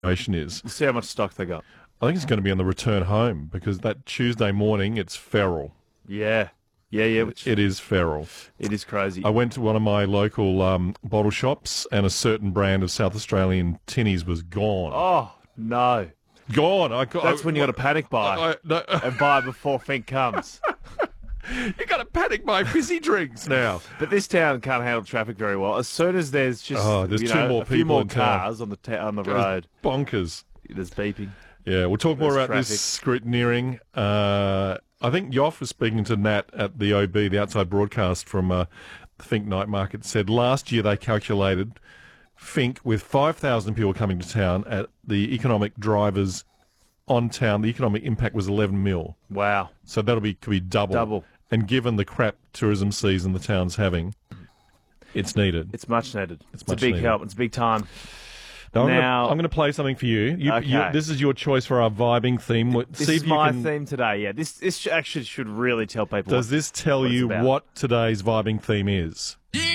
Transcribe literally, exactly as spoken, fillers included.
situation is. We'll see how much stock they got. I think it's going to be on the return home because that Tuesday morning, it's feral. Yeah. Yeah, yeah. Which, It is feral. it is crazy. I went to one of my local um, bottle shops and a certain brand of South Australian tinnies was gone. Oh, no. Gone. I got, That's when you got to panic buy. I, I, no, and buy before Fink comes. you got to panic buy fizzy drinks now. But this town can't handle traffic very well. As soon as there's just Oh, there's you two know, more a few people more in town. cars on the ta- on the It's road, bonkers. there's beeping. Yeah, we'll talk more There's about traffic. this scrutineering. Uh, I think Yoff was speaking to Nat at the O B, the outside broadcast from uh, the Fink Night Market, said last year they calculated Fink with five thousand people coming to town at the economic drivers on town. The economic impact was eleven mil. Wow. So that'll be could be double. Double. And given the crap tourism season the town's having, it's needed. It's much needed. It's, much a big needed. help. It's a big time. Now, I'm Now- going to play something for you. you, Okay. you this is your choice for our vibing theme. This See is if you my can, theme today. Yeah, this this actually should really tell people. Does what, this tell what it's you about. what today's vibing theme is?